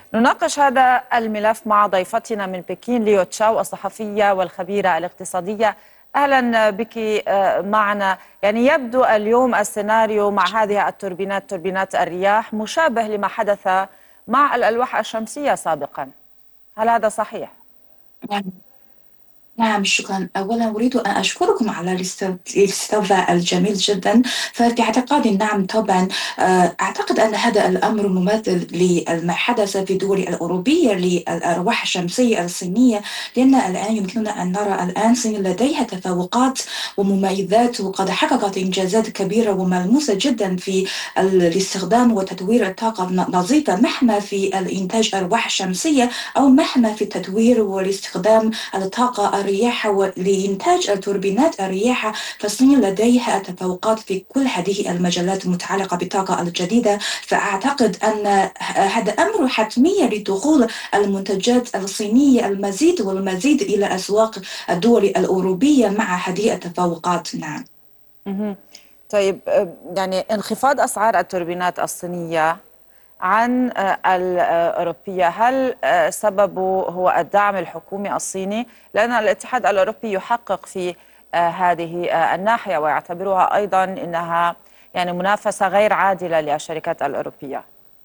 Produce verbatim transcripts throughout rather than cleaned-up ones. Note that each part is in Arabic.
نناقش هذا الملف مع ضيفتنا من بكين ليو تشاو الصحفية والخبيرة الاقتصادية. أهلا بك آه، معنا. يعني يبدو اليوم السيناريو مع هذه التوربينات توربينات الرياح مشابه لما حدث مع الألواح الشمسية سابقا، هل هذا صحيح؟ نعم. نعم، شكرا. أولا أريد أن أشكركم على الاست- الاستضافة الجميل جدا. ففي اعتقادي نعم طبعا، آه، أعتقد أن هذا الأمر مماثل لما حدث في الدول الأوروبية للأرواح الشمسية الصينية. لأن الآن يمكننا أن نرى الآن الصين لديها تفوقات ومميزات، وقد حققت إنجازات كبيرة وملموسة جدا في ال- الاستخدام وتطوير الطاقة النظيفة، مهما في الإنتاج أرواح الشمسية أو مهما في التطوير والاستخدام الطاقة الرياح ولإنتاج التوربينات الرياح. فالصين لديها تفوقات في كل هذه المجالات المتعلقة بالطاقة الجديدة. فأعتقد أن هذا أمر حتمي لدخول المنتجات الصينية المزيد والمزيد إلى أسواق الدول الأوروبية مع هذه التفوقات. نعم. مهم. طيب، آه، يعني انخفاض أسعار التوربينات الصينية عن آه، الأوروبية، هل آه، سببه هو الدعم الحكومي الصيني؟ لأن الاتحاد الأوروبي يحقق في آه، هذه آه، الناحية ويعتبرها أيضا أنها يعني منافسة غير عادلة للشركات الأوروبية.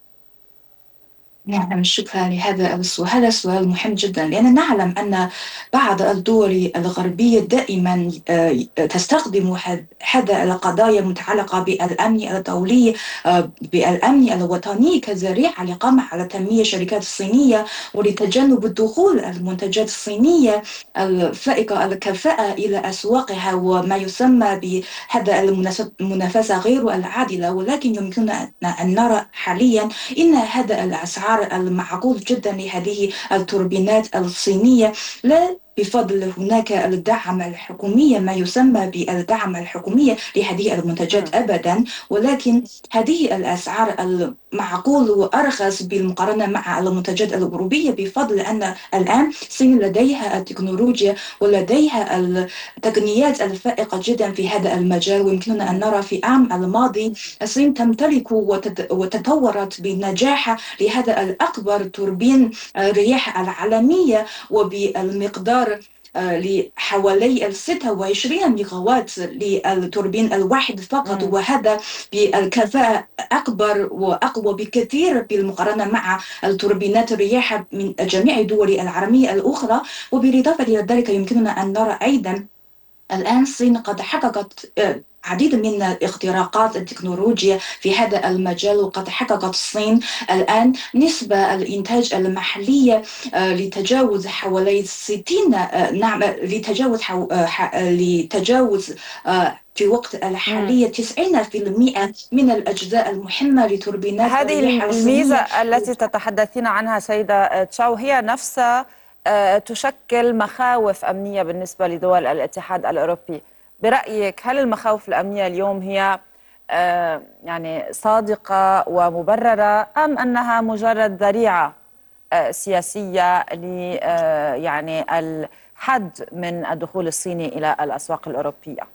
نعم، شكرا لهذا السؤال. هذا سؤال مهم جدا، لأننا نعلم أن بعض الدول الغربية دائما آه، تستخدم هذا القضايا المتعلقة بالأمن الدولي، آه، بالأمن الوطني كذريعة لقمع على تنمية الشركات الصينية ولتجنب دخول المنتجات الصينية الفائقة الكفاءة إلى أسواقها، وما يسمى بهذا المنافسة غير العادلة. ولكن يمكننا أن نرى حاليا إن هذا الأسعار المعقول جدا لهذه التوربينات الصينية لا بفضل هناك الدعم الحكومي، ما يسمى بالدعم الحكومي لهذه المنتجات أبدا، ولكن هذه الأسعار المعقول وأرخص بالمقارنة مع المنتجات الأوروبية بفضل أن الآن الصين لديها التكنولوجيا ولديها التقنيات الفائقة جدا في هذا المجال. ويمكننا أن نرى في العام الماضي الصين تمتلك وتت- وتطورت بنجاح لهذا الأكبر توربين آه، رياح العالمية، وبالمقدار آه، لحوالي ستة وعشرين ميجاوات للتوربين الواحد فقط، مم. وهذا بالكفاءة أكبر وأقوى بكثير بالمقارنة مع التوربينات الرياح من جميع الدول العالمية الأخرى. وبالإضافة إلى ذلك يمكننا أن نرى أيضا الآن الصين قد حققت آه، عديد من الاختراقات التكنولوجيا في هذا المجال، وقد حققت الصين الآن نسبة الإنتاج المحلية آه، لتجاوز حوالي ستين، آه، نعم، آه، لتجاوز حو... آه، ح... آه، لتجاوز آه، في وقت مم. الحالية تسعين بالمئة من الأجزاء المهمة لتوربينات هذه الرياح الميزة الصينية. التي تتحدثين عنها سيدة تشاو هي نفسها آه، تشكل مخاوف أمنية بالنسبة لدول الاتحاد الأوروبي. برأيك هل المخاوف الأمنية اليوم هي آه، يعني صادقة ومبررة، أم أنها مجرد ذريعة آه، سياسية ل آه، يعني الحد من الدخول الصيني إلى الأسواق الأوروبية؟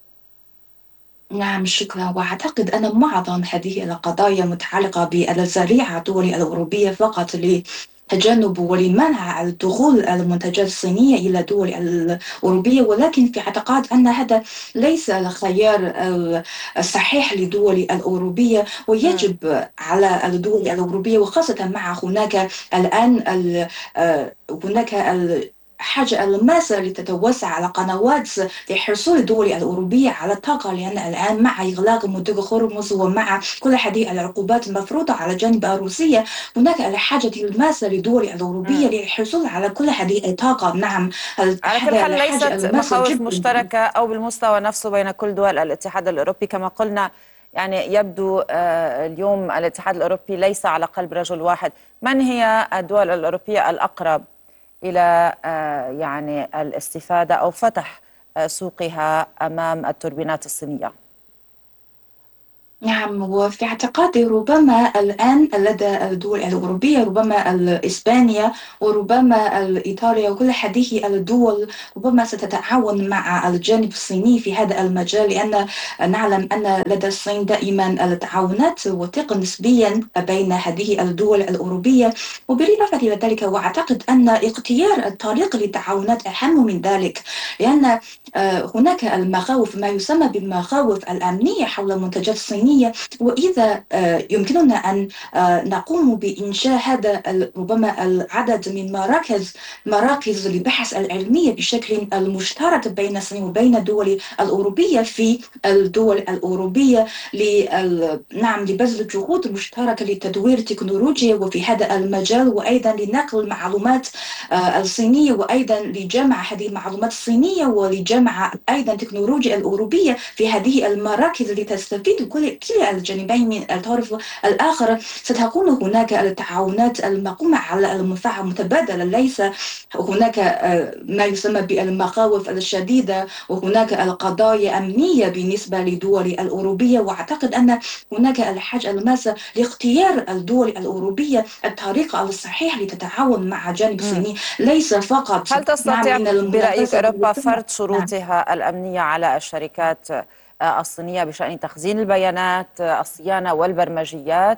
نعم، شكرا. وأعتقد أن معظم هذه القضايا متعلقة بالزريعة الدول الأوروبية فقط لتجنب ولمنع الدخول المنتجات الصينية إلى الدول الأوروبية. ولكن في اعتقاد أن هذا ليس الخيار الصحيح للدول الأوروبية، مم. ويجب على الدول الأوروبية، وخاصة مع هناك الآن ال- آه، هناك ال- حاجة الماسة لتتوسع على قنوات لحصول الدول الأوروبية على الطاقة. لأن الآن مع إغلاق مضيق هرمز ومع كل هذه العقوبات المفروضة على الجانب الروسية، هناك الحاجة الماسة للدول الأوروبية مم. للحصول على كل هذه الطاقة. نعم، على كل هذا حال الحاجة ليست الماسة مخاوف جدا. مشتركة أو بالمستوى نفسه بين كل دول الاتحاد الأوروبي كما قلنا. يعني يبدو آه، اليوم الاتحاد الأوروبي ليس على قلب رجل واحد. من هي الدول الأوروبية الأقرب إلى آه، يعني الاستفادة أو فتح آه، سوقها أمام التوربينات الصينية؟ نعم، وفي اعتقادي ربما الآن لدى الدول الأوروبية، ربما إسبانيا وربما إيطاليا وكل هذه الدول ربما ستتعاون مع الجانب الصيني في هذا المجال، لأن نعلم أن لدى الصين دائما التعاونات وثيقة نسبيا بين هذه الدول الأوروبية. وبالإضافة إلى ذلك، وأعتقد أن اختيار الطريق للتعاونات أهم من ذلك، لأن آه، هناك المخاوف، ما يسمى بالمخاوف الأمنية حول المنتجات الصينية. وإذا آه، يمكننا أن آه، نقوم بإنشاء هذا ربما العدد من مراكز مراكز للبحث العلمية بشكل مشترك بين الصين وبين الدول الأوروبية، في الدول الأوروبية لل... نعم لبذل جهود مشتركة لتدوير تكنولوجيا وفي هذا المجال، وأيضا لنقل المعلومات آه، الصينية، وأيضا لجمع هذه المعلومات الصينية ولجمع أيضا التكنولوجيا الأوروبية في هذه المراكز لتستفيد كل كلا الجانبين من الطرف الآخر. ستكون هناك التعاونات المقومة على المنفعة المتبادلة، ليس هناك آه، ما يسمى بالمخاوف الشديدة، وهناك القضايا أمنية بالنسبة للدول الأوروبية. وأعتقد أن هناك الحاجة الماسة لاختيار الدول الأوروبية الطريقة الصحيحة لتتعاون مع جانب مم. الصيني، ليس فقط هل نعم تستطيع من برأيك المنافسة أوروبا بالسلع. فرض نعم. شروطها الأمنية على الشركات آه، الصينية بشأن تخزين البيانات، آه، الصيانة والبرمجيات؟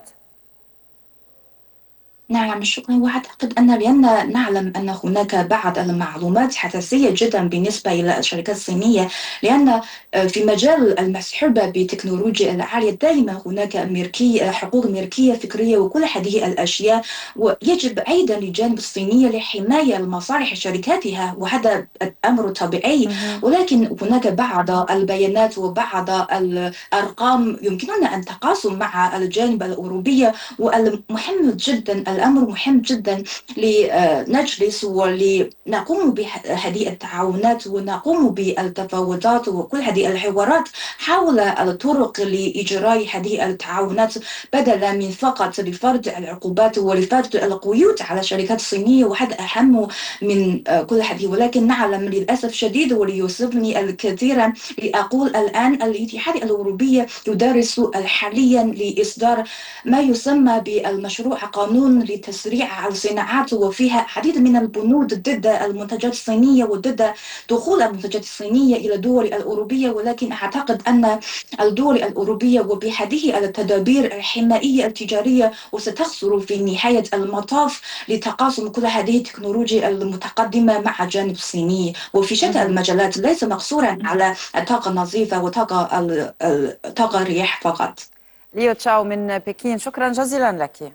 نعم، شكرا. وأعتقد أن لأن نعلم أن هناك بعض المعلومات حساسية جدا بالنسبة إلى الشركات الصينية، لأن آه، في مجال المسحوبة بالتكنولوجيا العالية دائما هناك ملكية، حقوق ملكية فكرية وكل هذه الأشياء. ويجب أيضا للجانب الصيني لحماية مصالح شركاتها، وهذا الأمر طبيعي. مهم. ولكن هناك بعض البيانات وبعض الأرقام يمكننا أن تقاسم مع الجانب الأوروبي. والمهم جدا، الأمر مهم جدا لنجلس ولنقوم بهذه التعاونات ونقوم بالتفاوضات وكل هذه الحوارات حول الطرق لإجراء هذه التعاونات، بدلا من فقط لفرض العقوبات ولفرض القيود على الشركات الصينية، وهذا أهم من كل هذه. ولكن نعلم للأسف شديد، وليصيبني الكثير لأقول الآن الاتحاد الأوروبي يدرس حاليا لإصدار ما يسمى بالمشروع قانون لتسريع الصناعات، وفيها عديد من البنود ضد المنتجات الصينية وضد دخول المنتجات الصينية إلى الدول الأوروبية. ولكن أعتقد أن الدول الأوروبية وبهذه التدابير الحمائية التجارية وستخسر في نهاية المطاف لتقاسم كل هذه التكنولوجيا المتقدمة مع الجانب الصيني، وفي شتى مهم. المجالات، ليس مقصورا على الطاقة النظيفة وطاقة الطاقة الرياح فقط. ليو تشاو من بكين، شكرا جزيلا لك.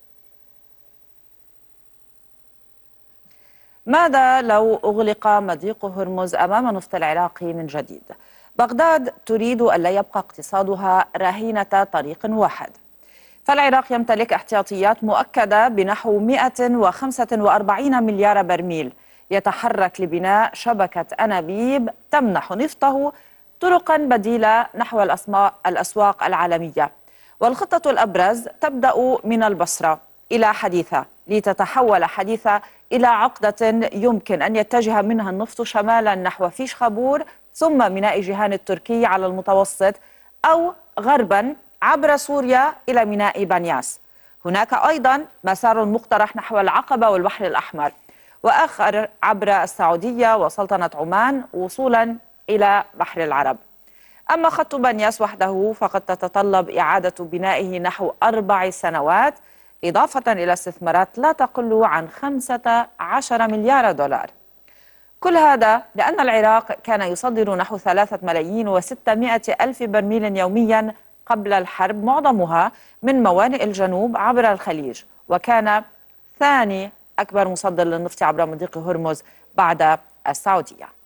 ماذا لو أغلق مضيق هرمز أمام نفط العراق من جديد؟ بغداد تريد ألا يبقى اقتصادها رهينة طريق واحد، فالعراق يمتلك احتياطيات مؤكدة بنحو مئة وخمسة وأربعين مليار برميل، يتحرك لبناء شبكة أنابيب تمنح نفطه طرقا بديلة نحو الأسواق العالمية. والخطة الأبرز تبدأ من البصرة إلى حديثة، لتتحول حديثة إلى عقدة يمكن أن يتجه منها النفط شمالا نحو فيش خابور ثم ميناء جيهان التركي على المتوسط، أو غربا عبر سوريا إلى ميناء بنياس. هناك أيضا مسار مقترح نحو العقبة والبحر الأحمر، وآخر عبر السعودية وسلطنة عمان وصولا إلى بحر العرب. أما خط بنياس وحده فقد تتطلب إعادة بنائه نحو أربع سنوات، إضافة إلى استثمارات لا تقل عن خمسة عشر مليار دولار. كل هذا لأن العراق كان يصدر نحو ثلاثة ملايين وستمائة ألف برميل يوميا قبل الحرب، معظمها من موانئ الجنوب عبر الخليج، وكان ثاني أكبر مصدر للنفط عبر مضيق هرمز بعد السعودية.